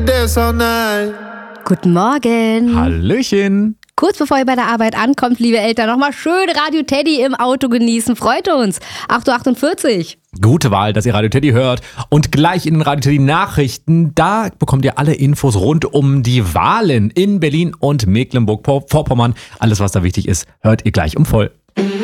Guten Morgen. Hallöchen. Kurz bevor ihr bei der Arbeit ankommt, liebe Eltern, nochmal schön Radio Teddy im Auto genießen. Freut uns. 8.48 Uhr. Gute Wahl, dass ihr Radio Teddy hört. Und gleich in den Radio Teddy Nachrichten, da bekommt ihr alle Infos rund um die Wahlen in Berlin und Mecklenburg-Vorpommern. Alles, was da wichtig ist, hört ihr gleich um voll.